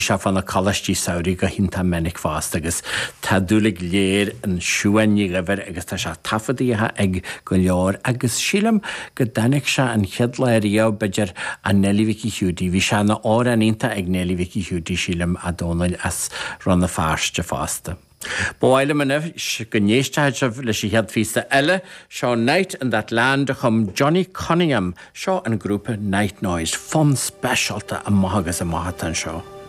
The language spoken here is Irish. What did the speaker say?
se fan na chalastí saoirí go hinnta minic fást agus tá dúlaigh léir an siúhainní gabhar agus tá se tafadaíthe ag go leor agus sílam go danig se an cheadléirío beidir a Nelly Vicky Hughes bhí se na áraínta ag Nelly Vicky Hughes sílam a dónail as ranna fáiste fásta. Báile manna go néisteid leis head físta eile seo Night in that Land chum Johnny Cunningham seo an grúpa Night Noise fun specialta a maithagus a maithatan seo.